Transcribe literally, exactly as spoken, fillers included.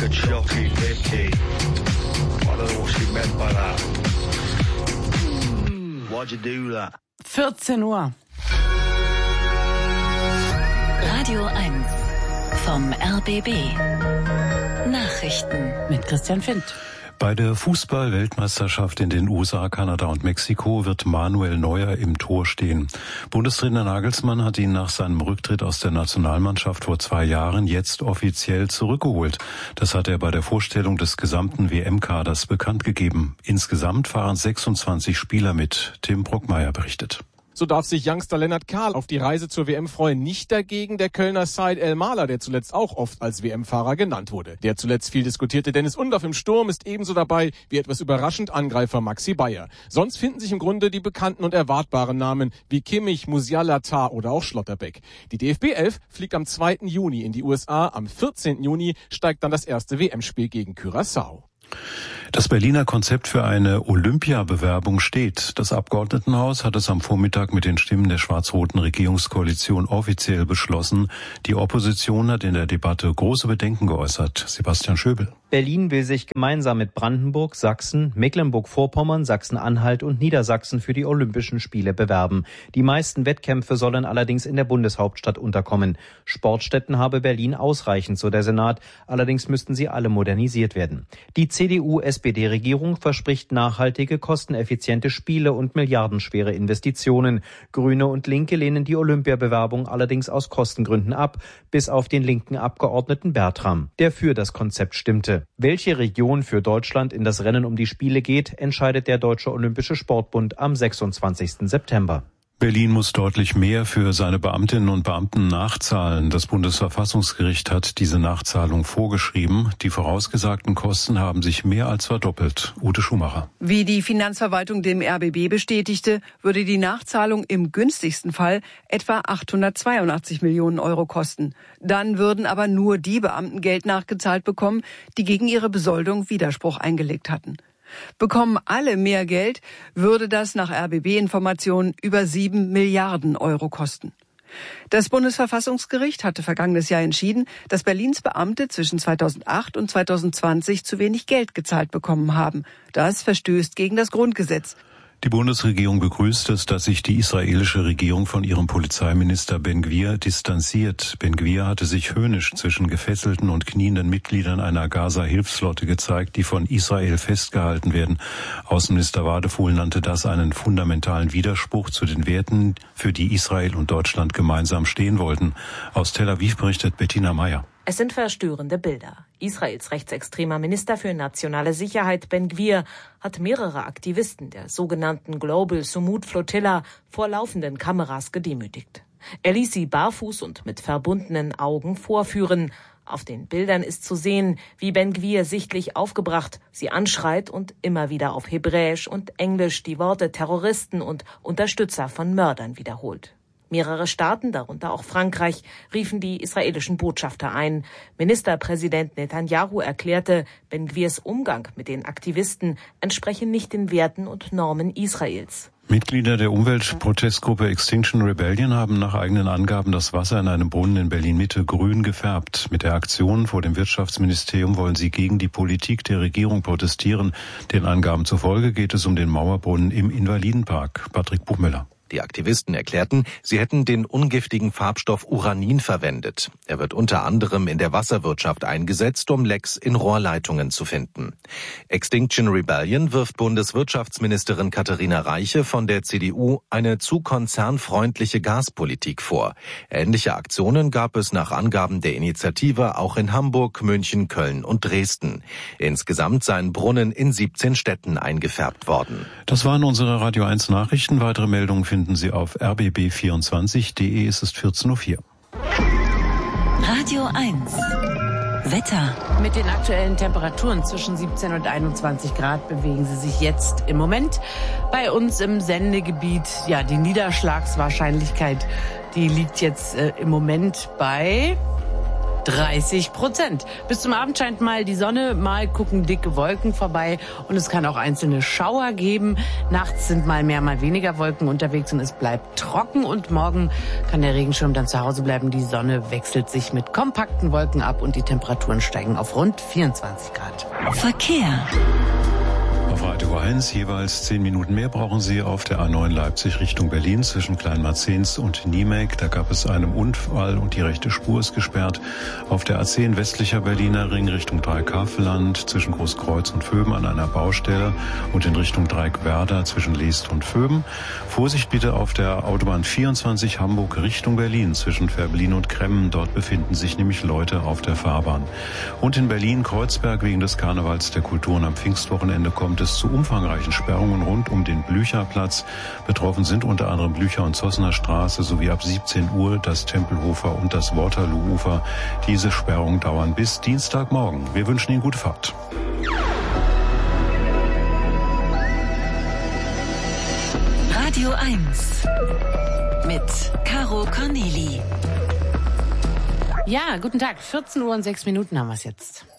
Vicky. I don't know what she meant by that. Why'd you do that? vierzehn Uhr. Radio eins vom R B B. Nachrichten mit Christian Findt. Bei der Fußball-Weltmeisterschaft in den U S A, Kanada und Mexiko wird Manuel Neuer im Tor stehen. Bundestrainer Nagelsmann hat ihn nach seinem Rücktritt aus der Nationalmannschaft vor zwei Jahren jetzt offiziell zurückgeholt. Das hat er bei der Vorstellung des gesamten W M-Kaders bekannt gegeben. Insgesamt fahren sechsundzwanzig Spieler mit. Tim Brockmeier berichtet. So darf sich Youngster Lennart Kahl auf die Reise zur W M freuen. Nicht dagegen der Kölner Said El-Mahler, der zuletzt auch oft als W M-Fahrer genannt wurde. Der zuletzt viel diskutierte Dennis Undorf im Sturm ist ebenso dabei wie etwas überraschend Angreifer Maxi Bayer. Sonst finden sich im Grunde die bekannten und erwartbaren Namen wie Kimmich, Musiala, Tah oder auch Schlotterbeck. Die D F B elf fliegt am zweiten Juni in die U S A. Am vierzehnten Juni steigt dann das erste W M-Spiel gegen Curaçao. Das Berliner Konzept für eine Olympiabewerbung steht. Das Abgeordnetenhaus hat es am Vormittag mit den Stimmen der schwarz-roten Regierungskoalition offiziell beschlossen. Die Opposition hat in der Debatte große Bedenken geäußert. Sebastian Schöbel. Berlin will sich gemeinsam mit Brandenburg, Sachsen, Mecklenburg-Vorpommern, Sachsen-Anhalt und Niedersachsen für die Olympischen Spiele bewerben. Die meisten Wettkämpfe sollen allerdings in der Bundeshauptstadt unterkommen. Sportstätten habe Berlin ausreichend, so der Senat. Allerdings müssten sie alle modernisiert werden. Die C D U-S P D-Regierung verspricht nachhaltige, kosteneffiziente Spiele und milliardenschwere Investitionen. Grüne und Linke lehnen die Olympiabewerbung allerdings aus Kostengründen ab, bis auf den linken Abgeordneten Bertram, der für das Konzept stimmte. Welche Region für Deutschland in das Rennen um die Spiele geht, entscheidet der Deutsche Olympische Sportbund am sechsundzwanzigsten September. Berlin muss deutlich mehr für seine Beamtinnen und Beamten nachzahlen. Das Bundesverfassungsgericht hat diese Nachzahlung vorgeschrieben. Die vorausgesagten Kosten haben sich mehr als verdoppelt. Ute Schumacher. Wie die Finanzverwaltung dem R B B bestätigte, würde die Nachzahlung im günstigsten Fall etwa achthundertzweiundachtzig Millionen Euro kosten. Dann würden aber nur die Beamten Geld nachgezahlt bekommen, die gegen ihre Besoldung Widerspruch eingelegt hatten. Bekommen alle mehr Geld, würde das nach R B B-Informationen über sieben Milliarden Euro kosten. Das Bundesverfassungsgericht hatte vergangenes Jahr entschieden, dass Berlins Beamte zwischen zweitausendacht und zweitausendzwanzig zu wenig Geld gezahlt bekommen haben. Das verstößt gegen das Grundgesetz. Die Bundesregierung begrüßt es, dass sich die israelische Regierung von ihrem Polizeiminister Ben-Gvir distanziert. Ben-Gvir hatte sich höhnisch zwischen gefesselten und knienden Mitgliedern einer Gaza-Hilfsflotte gezeigt, die von Israel festgehalten werden. Außenminister Wadefuhl nannte das einen fundamentalen Widerspruch zu den Werten, für die Israel und Deutschland gemeinsam stehen wollten. Aus Tel Aviv berichtet Bettina Meyer. Es sind verstörende Bilder. Israels rechtsextremer Minister für nationale Sicherheit Ben-Gvir hat mehrere Aktivisten der sogenannten Global Sumud Flotilla vor laufenden Kameras gedemütigt. Er ließ sie barfuß und mit verbundenen Augen vorführen. Auf den Bildern ist zu sehen, wie Ben-Gvir sichtlich aufgebracht sie anschreit und immer wieder auf Hebräisch und Englisch die Worte Terroristen und Unterstützer von Mördern wiederholt. Mehrere Staaten, darunter auch Frankreich, riefen die israelischen Botschafter ein. Ministerpräsident Netanyahu erklärte, Ben-Gvirs Umgang mit den Aktivisten entspreche nicht den Werten und Normen Israels. Mitglieder der Umweltprotestgruppe Extinction Rebellion haben nach eigenen Angaben das Wasser in einem Brunnen in Berlin-Mitte grün gefärbt. Mit der Aktion vor dem Wirtschaftsministerium wollen sie gegen die Politik der Regierung protestieren. Den Angaben zufolge geht es um den Mauerbrunnen im Invalidenpark. Patrick Buchmüller. Die Aktivisten erklärten, sie hätten den ungiftigen Farbstoff Uranin verwendet. Er wird unter anderem in der Wasserwirtschaft eingesetzt, um Lecks in Rohrleitungen zu finden. Extinction Rebellion wirft Bundeswirtschaftsministerin Katharina Reiche von der C D U eine zu konzernfreundliche Gaspolitik vor. Ähnliche Aktionen gab es nach Angaben der Initiative auch in Hamburg, München, Köln und Dresden. Insgesamt seien Brunnen in siebzehn Städten eingefärbt worden. Das waren unsere Radio eins Nachrichten. Weitere Meldungen finden Sie auf r b b vierundzwanzig punkt d e. Es ist vierzehn Uhr vier. Radio eins Wetter. Mit den aktuellen Temperaturen zwischen siebzehn und einundzwanzig Grad bewegen sie sich jetzt im Moment bei uns im Sendegebiet. Ja, die Niederschlagswahrscheinlichkeit, die liegt jetzt äh, im Moment bei dreißig Prozent. Bis zum Abend scheint mal die Sonne, mal gucken dicke Wolken vorbei und es kann auch einzelne Schauer geben. Nachts sind mal mehr, mal weniger Wolken unterwegs und es bleibt trocken und morgen kann der Regenschirm dann zu Hause bleiben. Die Sonne wechselt sich mit kompakten Wolken ab und die Temperaturen steigen auf rund vierundzwanzig Grad. Verkehr. Auf Radio eins jeweils zehn Minuten mehr brauchen Sie auf der A neun Leipzig Richtung Berlin zwischen Kleinmarzens und Niemek. Da gab es einen Unfall und die rechte Spur ist gesperrt. Auf der A zehn westlicher Berliner Ring Richtung Dreieck-Havelland zwischen Großkreuz und Vöben an einer Baustelle und in Richtung Dreieck-Werder zwischen Leest und Vöben. Vorsicht bitte auf der Autobahn vierundzwanzig Hamburg Richtung Berlin zwischen Färblin und Kremmen. Dort befinden sich nämlich Leute auf der Fahrbahn. Und in Berlin-Kreuzberg wegen des Karnevals der Kulturen am Pfingstwochenende kommt es zu umfangreichen Sperrungen rund um den Blücherplatz. Betroffen sind unter anderem Blücher- und Zossener Straße sowie ab siebzehn Uhr das Tempelhofer und das Waterloo-Ufer. Diese Sperrungen dauern bis Dienstagmorgen. Wir wünschen Ihnen gute Fahrt. Radio eins mit Caro Corneli. Ja, guten Tag. vierzehn Uhr und sechs Minuten haben wir es jetzt.